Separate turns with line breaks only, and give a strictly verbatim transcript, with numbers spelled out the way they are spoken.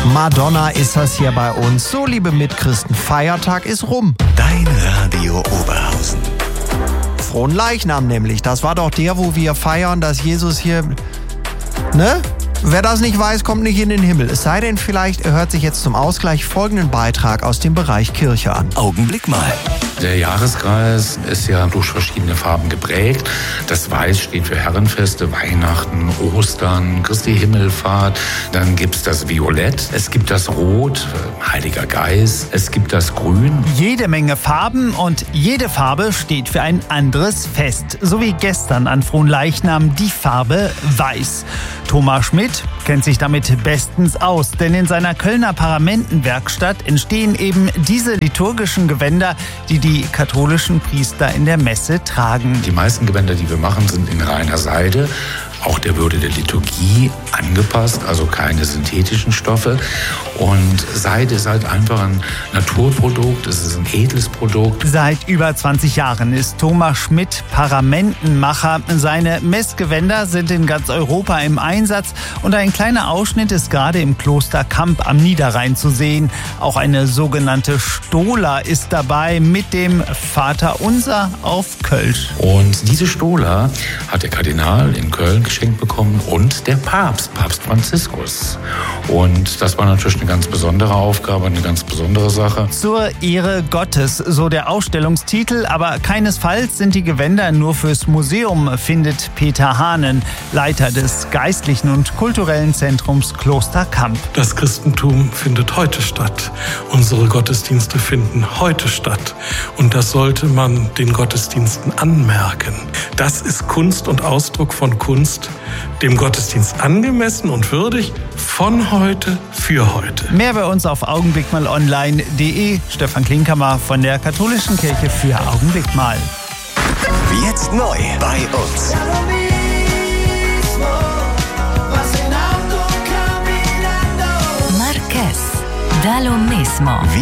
Madonna ist das hier bei uns. So, liebe Mitchristen, Feiertag ist rum.
Dein Radio Oberhausen.
Frohen Leichnam nämlich. Das war doch der, wo wir feiern, dass Jesus hier... Ne? Wer das nicht weiß, kommt nicht in den Himmel. Es sei denn vielleicht, er hört sich jetzt zum Ausgleich folgenden Beitrag aus dem Bereich Kirche an.
Augenblick mal.
Der Jahreskreis ist ja durch verschiedene Farben geprägt. Das Weiß steht für Herrenfeste, Weihnachten, Ostern, Christi Himmelfahrt. Dann gibt's das Violett, es gibt das Rot, Heiliger Geist, es gibt das Grün.
Jede Menge Farben und jede Farbe steht für ein anderes Fest. So wie gestern an Fronleichnam die Farbe Weiß. Thomas Schmidt kennt sich damit bestens aus, denn in seiner Kölner Paramentenwerkstatt entstehen eben diese liturgischen Gewänder, die die katholischen Priester in der Messe tragen.
Die meisten Gewänder, die wir machen, sind in reiner Seide, auch der Würde der Liturgie angepasst, also keine synthetischen Stoffe. Und Seide ist halt einfach ein Naturprodukt, es ist ein edles Produkt.
Seit über zwanzig Jahren ist Thomas Schmidt Paramentenmacher. Seine Messgewänder sind in ganz Europa im Einsatz und ein kleiner Ausschnitt ist gerade im Kloster Kamp am Niederrhein zu sehen. Auch eine sogenannte Stola ist dabei mit dem Vaterunser auf Kölsch.
Und diese Stola hat der Kardinal in Köln geschenkt bekommen und der Papst, Papst Franziskus. Und das war natürlich eine ganz besondere Aufgabe, eine ganz besondere Sache.
Zur Ehre Gottes, so der Ausstellungstitel, aber keinesfalls sind die Gewänder nur fürs Museum, findet Peter Hahnen, Leiter des geistlichen und kulturellen Zentrums Kloster Kamp.
Das Christentum findet heute statt. Unsere Gottesdienste finden heute statt. Und das sollte man den Gottesdiensten anmerken. Das ist Kunst und Ausdruck von Kunst, dem Gottesdienst angemessen und würdig, von heute für heute.
Mehr bei uns auf augenblickmalonline punkt de. Stefan Klinkhammer von der Katholischen Kirche für Augenblick mal.
Jetzt neu bei uns.
Marquez, da lo mismo.